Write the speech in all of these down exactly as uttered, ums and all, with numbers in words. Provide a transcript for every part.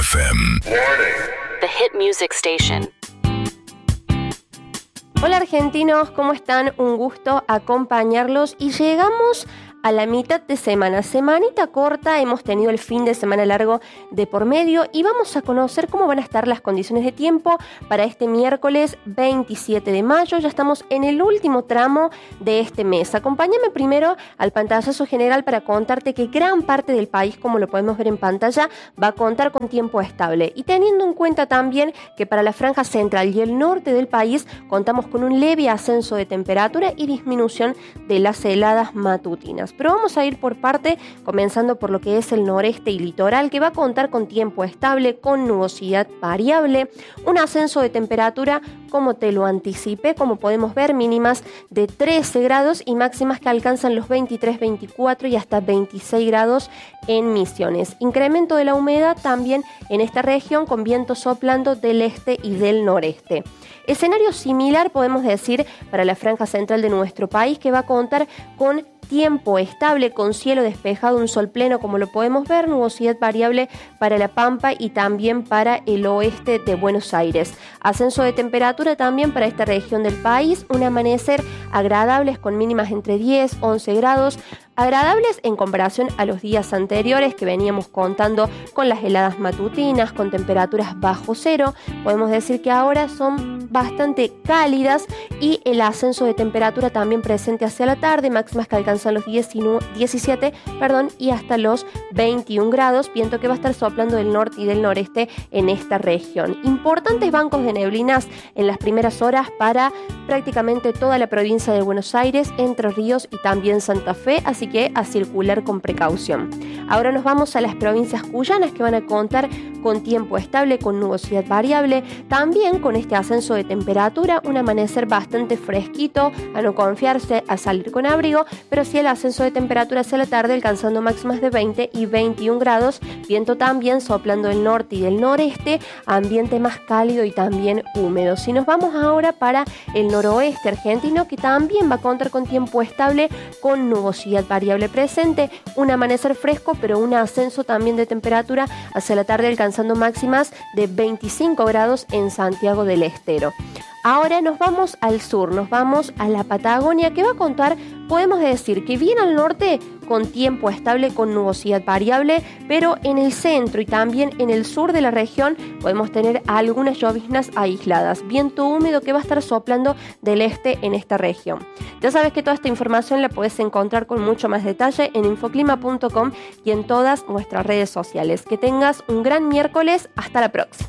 F M. The Hit Music Station. Hola argentinos, ¿cómo están? Un gusto acompañarlos y llegamos a la mitad de semana. Semanita corta, hemos tenido el fin de semana largo de por medio y vamos a conocer cómo van a estar las condiciones de tiempo para este miércoles veintisiete de mayo. Ya estamos en el último tramo de este mes. Acompáñame primero al pantallazo general para contarte que gran parte del país, como lo podemos ver en pantalla, va a contar con tiempo estable. Y teniendo en cuenta también que para la franja central y el norte del país contamos con un leve ascenso de temperatura y disminución de las heladas matutinas. Pero vamos a ir por parte, comenzando por lo que es el noreste y litoral, que va a contar con tiempo estable, con nubosidad variable, un ascenso de temperatura, como te lo anticipé, como podemos ver, mínimas de trece grados y máximas que alcanzan los veintitrés, veinticuatro y hasta veintiséis grados en Misiones. Incremento de la humedad también en esta región, con viento soplando del este y del noreste. Escenario similar podemos decir para la franja central de nuestro país, que va a contar con tiempo estable, con cielo despejado, un sol pleno como lo podemos ver, nubosidad variable para La Pampa y también para el oeste de Buenos Aires. Ascenso de temperatura también para esta región del país, un amanecer agradables con mínimas entre diez, once grados, agradables en comparación a los días anteriores que veníamos contando con las heladas matutinas, con temperaturas bajo cero. Podemos decir que ahora son bastante cálidas y el ascenso de temperatura también presente hacia la tarde, máximas que alcanzan los diecisiete perdón, y hasta los veintiún grados, viento que va a estar soplando del norte y del noreste en esta región. Importantes bancos de neblinas en las primeras horas para prácticamente toda la provincia de Buenos Aires, Entre Ríos y también Santa Fe, así que a circular con precaución. Ahora nos vamos a las provincias cuyanas, que van a contar con tiempo estable, con nubosidad variable, también con este ascenso de temperatura, un amanecer bastante fresquito, a no confiarse a salir con abrigo, pero sí el ascenso de temperatura hacia la tarde, alcanzando máximas de veinte y veintiún grados, viento también soplando del norte y del noreste, ambiente más cálido y también húmedo. Si nos vamos ahora para el noroeste argentino, que también va a contar con tiempo estable, con nubosidad variable presente, un amanecer fresco, pero un ascenso también de temperatura hacia la tarde, alcanzando máximas de veinticinco grados en Santiago del Estero. Ahora nos vamos al sur, nos vamos a la Patagonia, que va a contar, podemos decir que bien al norte, con tiempo estable, con nubosidad variable, pero en el centro y también en el sur de la región podemos tener algunas lloviznas aisladas, viento húmedo que va a estar soplando del este en esta región. Ya sabes que toda esta información la puedes encontrar con mucho más detalle en infoclima punto com y en todas nuestras redes sociales. Que tengas un gran miércoles, hasta la próxima.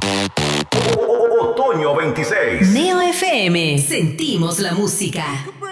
Otoño veintiséis. Neo F M. Sentimos la música.